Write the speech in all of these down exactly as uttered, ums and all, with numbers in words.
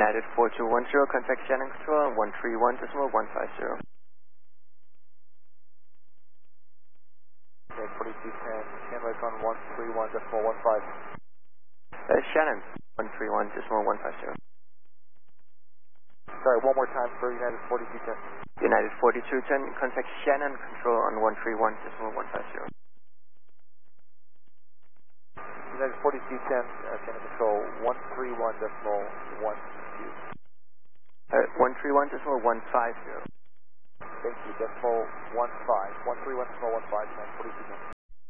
United four two one zero, contact Shannon Control on one three one decimal one five zero. Okay, forty-two ten, Shannon on one three one decimal one five. Uh, Shannon, one three one decimal one five zero. Sorry, one more time for United forty-two ten. United forty-two ten, contact Shannon Control on one three one decimal one five zero. United forty-two ten, uh, Shannon Control, one three one decimal one two. Uh, one three one decimal one five zero. Thank you, decimal one five, one three one decimal one five, United forty-two ten.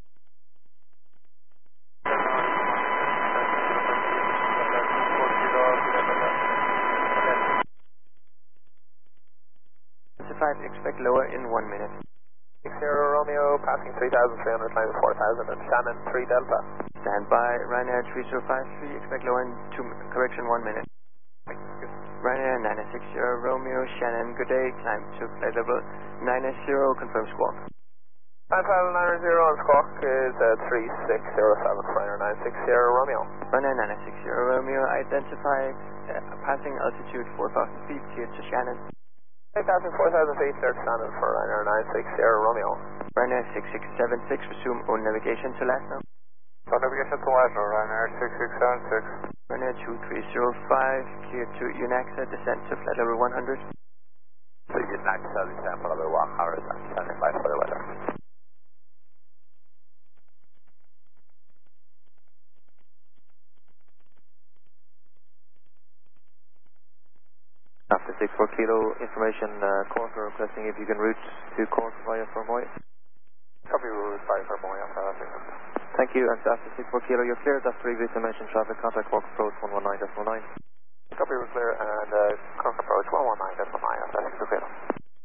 five, expect lower in one minute. six zero Romeo, passing three thousand three hundred times four thousand, and Shannon three Delta. Stand by, Ryanair three zero five three, expect lower in two, correction one minute. Thank you. Ryanair nine six zero Romeo, Shannon, good day, climb to flight level nine zero, confirm squawk. Flight level nine zero on squawk is uh, three six zero seven, Ryanair nine six zero Romeo. Ryanair nine six zero Romeo, identified, uh, passing altitude four thousand feet, cleared to Shannon. eight thousand, four thousand feet, third standard for Ryanair nine six zero Romeo. Ryanair six six seven six, resume own navigation to Lasno. On navigation to Lasno, Ryanair six six seven six. Ryanair two three zero five, cleared to Unaxa, descent to flight level one hundred. So Unaxa, descent for level one hundred, and standing by for the weather. After six four kilo, information uh, Cork are requesting if you can route to Cork via Fermoy. Copy route via Fermoy, after Thank you, and after six four kilo, you're clear. That's previously mentioned traffic, contact Cork approach one one nine point nine. Copy route clear, and uh, Cork approach one one nine point nine, after six four kilo.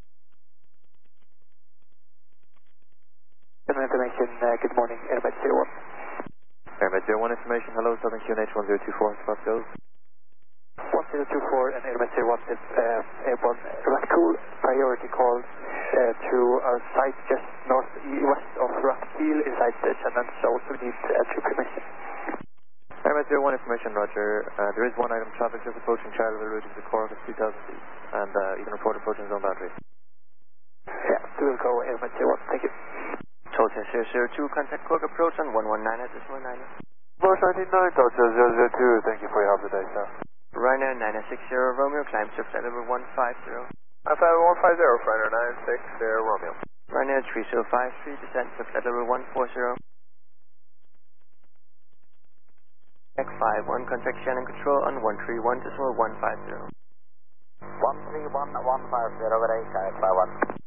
Information, uh, good morning, Airmed zero one. Airmed zero one information, hello, Southern Q N H one zero two four, spot goes. one zero two four and Airmed zero one is uh, airborne Rathcool, priority call uh, to our site just northwest of Rathkeel inside the Shannon, so we need uh, two permission. Airmed zero one information, roger. Uh, there is one item traffic just approaching Charleville routing to Cork at two thousand feet, and uh, you can report approaching zone boundary. Yeah, we will go Airmed zero one, thank you. Tulsa zero zero two, contact Cork approach on one one nine at decimal nine. Bosch ninety-nine, Tulsa zero zero two, thank you for your help today, sir. Ryanair nine six zero Romeo, climb to flight level one five zero. Alpha one five zero, Ryanair nine six zero Romeo. Ryanair three zero five three, descent to flight level one four zero. X five one, contact Shannon Control on one three one decimal one five zero. one three one one five zero, good day, X five one.